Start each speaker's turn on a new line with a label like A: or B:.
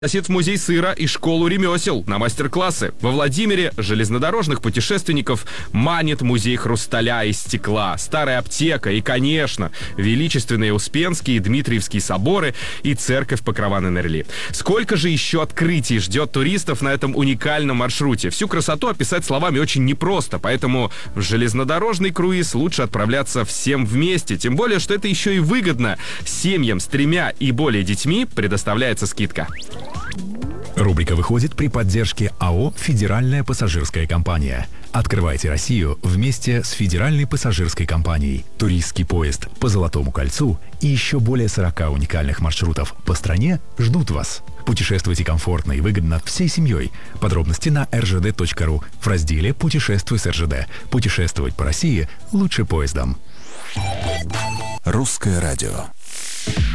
A: Пригласит в музей сыра и школу ремесел на мастер-классы. Во Владимире железнодорожных путешественников манит музей хрусталя и стекла, старая аптека и, конечно, величественные Успенские и Дмитриевские соборы и церковь Покрова-на-Нерли. Сколько же еще открытий ждет туристов на этом уникальном маршруте? Всю красоту описать словами очень непросто, поэтому в железнодорожный круиз лучше отправляться всем вместе. Тем более, что это еще и выгодно. Семьям с 3 и более детьми предоставляется скидка.
B: Рубрика выходит при поддержке АО «Федеральная пассажирская компания». Открывайте Россию вместе с Федеральной пассажирской компанией. Туристский поезд по Золотому кольцу и еще более 40 уникальных маршрутов по стране ждут вас. Путешествуйте комфортно и выгодно всей семьей. Подробности на rgd.ru в разделе «Путешествуй с РЖД». Путешествовать по России лучше поездом.
C: Русское радио.